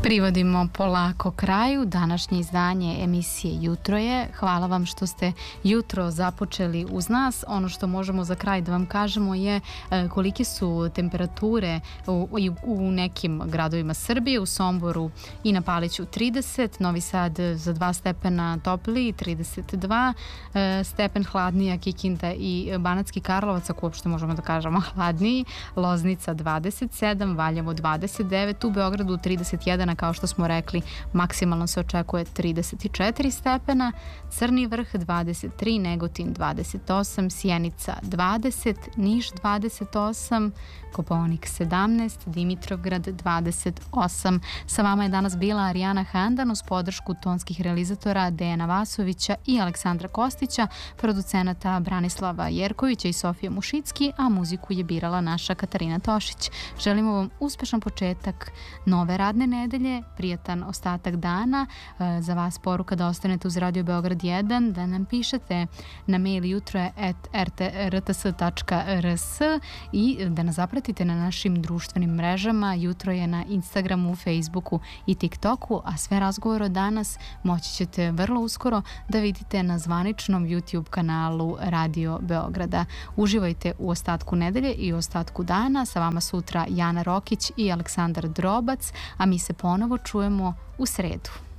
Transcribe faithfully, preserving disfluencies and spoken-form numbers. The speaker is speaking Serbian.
Privodimo polako kraju današnje izdanje emisije Jutro je. Hvala vam što ste jutro započeli uz nas. Ono što možemo za kraj da vam kažemo je kolike su temperature u, u nekim gradovima Srbije, u Somboru i na Paliću trideset, Novi Sad za dva stepena topliji, trideset dva, stepen hladnija Kikinda i Banatski Karlovac, ako uopšte možemo da kažemo hladniji, Loznica dvadeset sedam, Valjevo dvadeset devet, u Beogradu trideset jedan, kao što smo rekli, maksimalno se očekuje trideset četiri stepena, Crni Vrh dvadeset tri, Negotin dvadeset osam, Sjenica dvadeset, Niš dvadeset osam, Kopaonik sedamnaest, Dimitrovgrad dvadeset osam. Sa vama je danas bila Arijana Handan uz podršku tonskih realizatora Dejana Vasovića i Aleksandra Kostića, producenata Branislava Jerkovića i Sofija Mušicki, a muziku je birala naša Katarina Tošić. Želimo vam uspešan početak nove radne nedelje, prijatan ostatak dana. Za vas poruka da ostanete uz Radio Beograd jedan, da nam pišete na mail jutroje at r t s tačka r s i da nas zapratite na našim društvenim mrežama. Jutro je na Instagramu, Facebooku i TikToku, a sve razgovore danas moći ćete vrlo uskoro da vidite na zvaničnom YouTube kanalu Radio Beograda. Uživajte u ostatku nedelje i u ostatku dana. Sa vama sutra Jana Rokić i Aleksandar Drobac, a mi se ponovo čujemo u sredu.